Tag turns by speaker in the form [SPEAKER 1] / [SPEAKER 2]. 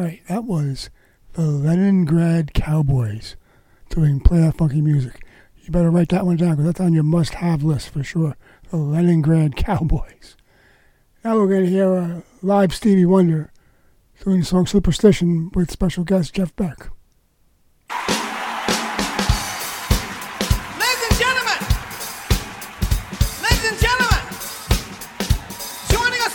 [SPEAKER 1] right. That was the Leningrad Cowboys doing Play That Funky Music. You better write that one down because that's on your must-have list for sure. The Leningrad Cowboys. Now we're going to hear a live Stevie Wonder doing the song Superstition with special guest Jeff Beck.